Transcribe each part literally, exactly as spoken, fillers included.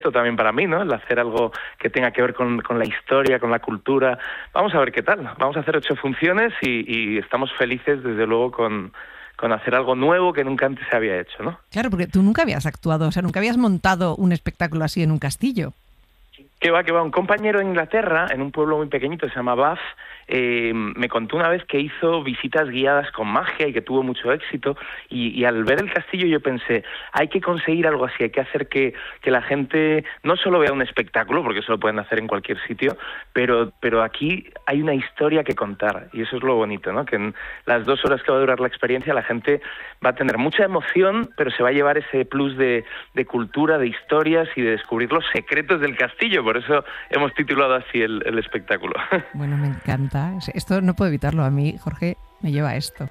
también para mí, ¿no? El hacer algo que tenga que ver con, con la historia, con la cultura. Vamos a ver qué tal. Vamos a hacer ocho funciones y, y estamos felices, desde luego, con, con hacer algo nuevo que nunca antes se había hecho, ¿no? Claro, porque tú nunca habías actuado, o sea, nunca habías montado un espectáculo así en un castillo. Que va, que va. Un compañero en Inglaterra, en un pueblo muy pequeñito, se llama Bath, eh, me contó una vez que hizo visitas guiadas con magia y que tuvo mucho éxito. Y, y al ver el castillo yo pensé, hay que conseguir algo así, hay que hacer que, que la gente no solo vea un espectáculo, porque eso lo pueden hacer en cualquier sitio, pero, pero aquí hay una historia que contar. Y eso es lo bonito, ¿no? Que en las dos horas que va a durar la experiencia la gente va a tener mucha emoción, pero se va a llevar ese plus de, de cultura, de historias y de descubrir los secretos del castillo. Por eso hemos titulado así el, el espectáculo. Bueno, me encanta. Esto no puedo evitarlo. A mí, Jorge, me lleva a esto.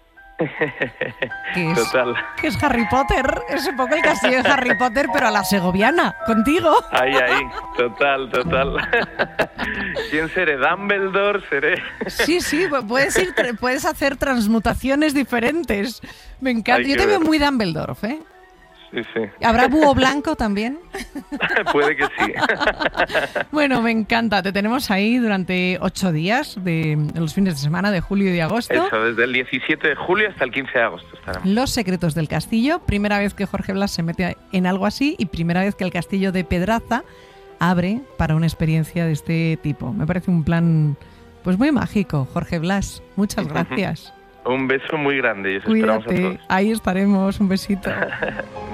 Que es, Total. Que es Harry Potter. Es un poco el castillo de Harry Potter, pero a la segoviana, contigo. Ahí, ahí. Total, total. ¿Quién seré? ¿Dumbledore? ¿Seré? Sí, sí. Puedes, ir, puedes hacer transmutaciones diferentes. Me encanta. Yo te veo muy Dumbledore, ¿eh? Sí, sí. ¿Habrá búho blanco también? Puede que sí. Bueno, me encanta. Te tenemos ahí durante ocho días de los fines de semana de julio y de agosto. Eso, desde el diecisiete de julio hasta el quince de agosto estaremos. Los secretos del castillo. Primera vez que Jorge Blas se mete en algo así y primera vez que el castillo de Pedraza abre para una experiencia de este tipo. Me parece un plan pues muy mágico, Jorge Blas. Muchas gracias. Un beso muy grande y os Cuídate. esperamos a todos. Ahí estaremos. Un besito.